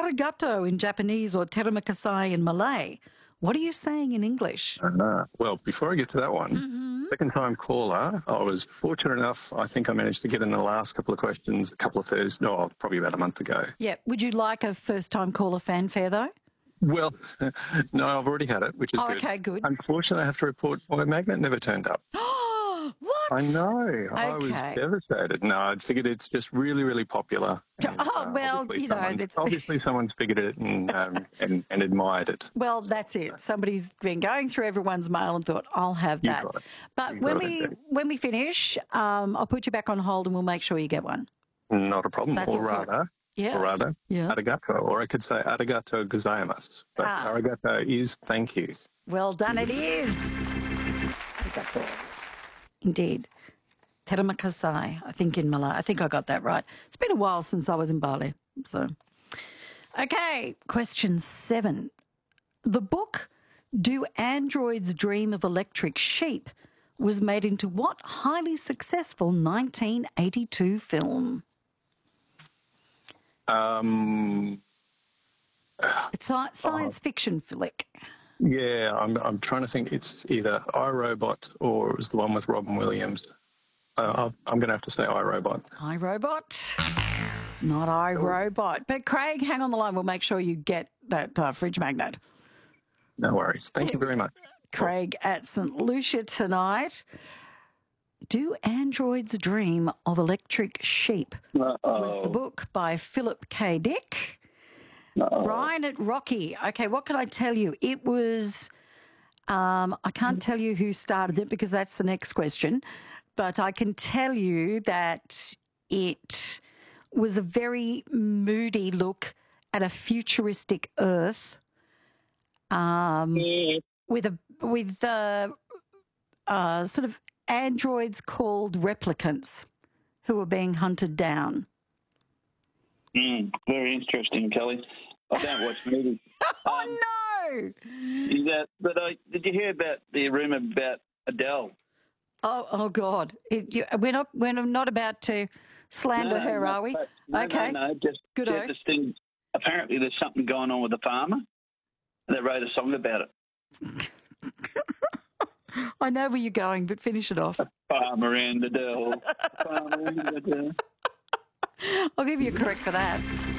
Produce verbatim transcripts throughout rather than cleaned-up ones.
arigato in Japanese or terima kasai in Malay. What are you saying in English? Uh, well, before I get to that one, Mm-hmm. second time caller, I was fortunate enough, I think I managed to get in the last couple of questions a couple of Thursdays, no, probably about a month ago. Yeah. Would you like a first-time caller fanfare, though? Well, no, I've already had it, which is Oh, good. okay, good. Unfortunately, I have to report my magnet never turned up. What? I know. I was Okay. devastated. No, I figured it's just really, really popular. And, Oh, well, obviously you know, someone's- that's- obviously someone's figured it and, um, and and admired it. Well, that's it. Somebody's been going through everyone's mail and thought, I'll have You that. got it. But You when got it, we indeed. when we finish, um, I'll put you back on hold and we'll make sure you get one. Not a problem. That's or all good. rather, Yes. or rather, Yes. arigato. Or I could say arigato gozaimasu. But Ah. arigato is thank you. Well done, it is. Indeed. Terima kasai, I think in Malay. I think I got that right. It's been a while since I was in Bali. So, okay, question seven. The book Do Androids Dream of Electric Sheep was made into what highly successful nineteen eighty-two film? Um, It's a science fiction flick. yeah, I'm I'm trying to think. It's either iRobot or it was the one with Robin Williams. Uh, I'll- I'm going to have to say iRobot. iRobot. It's not iRobot. But Craig, hang on the line. We'll make sure you get that uh, fridge magnet. No worries. Thank you very much. Craig at St Lucia tonight. Do Androids Dream of Electric Sheep? Uh-oh. Was the book by Philip K. Dick. Uh-oh. Brian at Rocky. Okay, what can I tell you? It was, um, I can't tell you who started it because that's the next question, but I can tell you that it was a very moody look at a futuristic Earth um, with a with uh, uh, sort of androids called replicants who were being hunted down. Mm, very interesting, Kelly. I don't watch movies. Oh, Um, no! Is that, but I, did you hear about the rumour about Adele? Oh, oh God! It, you, we're not we're not about to slander her, no, are we? but- no, okay. No, no, just, Good just o. this thing. Apparently, there's something going on with the farmer. And they wrote a song about it. I know where you're going, but finish it off. Farmer and Adele. Farmer and Adele. I'll give you a correct for that.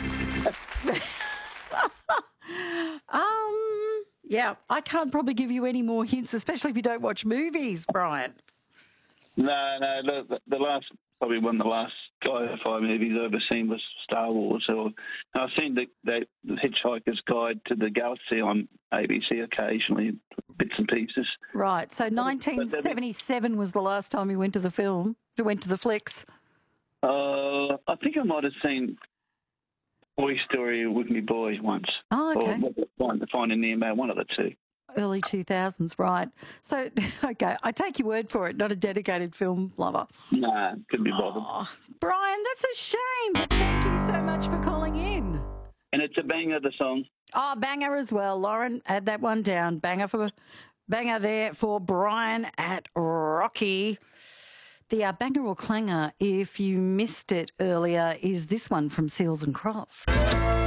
um, yeah, I can't probably give you any more hints, especially if you don't watch movies, Brian. No, no, the, the last, probably one of the last sci-fi movies I've ever seen was Star Wars. Or, I've seen the, the, the Hitchhiker's Guide to the Galaxy on A B C occasionally, bits and pieces. Right. So nineteen seventy-seven was the last time you went to the film. You went to the flicks. Uh, I think I might have seen Toy Story with me boy once. Oh, okay. Or Find, Finding Nemo, one of the two. Early two thousands, right. So, okay, I take your word for it, not a dedicated film lover. Nah, couldn't be bothered. Oh, Brian, that's a shame. But thank you so much for calling in. And it's a banger, the song. Oh, banger as well. Lauren, add that one down. Banger for banger there for Brian at Rocky. The uh, banger or clanger, if you missed it earlier, is this one from Seals and Croft.